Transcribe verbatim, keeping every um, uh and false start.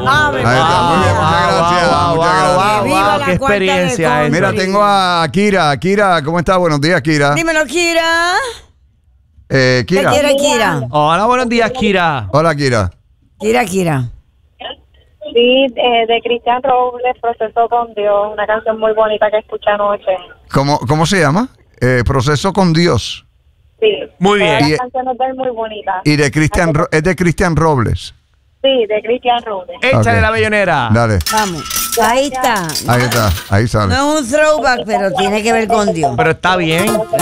Ave Ahí está, muy bien, muchas gracias. Wow, muchas wow, gracias. wow, Viva wow, la qué cuarta de experiencia country. es. Mira, tengo a Kira. Kira, ¿cómo estás? Buenos días, Kira. Dímelo, Kira. Eh, ¿Qué Kira. quiere Kira? Hola, buenos días, Kira. Hola, Kira. Kira, Kira. Sí, eh, de Cristian Robles, Proceso con Dios, una canción muy bonita que escuché anoche. ¿Cómo, cómo se llama? Eh, Proceso con Dios. Sí. Muy bien. Todas Y- las canciones de él muy bonitas. Y de Cristian, Ro- es de Cristian Robles. Sí, de Cristian Robles. Échale Ok. la bellonera. Dale. Vamos. Ahí está. Ahí está. Ahí sale. No es un throwback, pero tiene que ver con Dios. Pero está bien.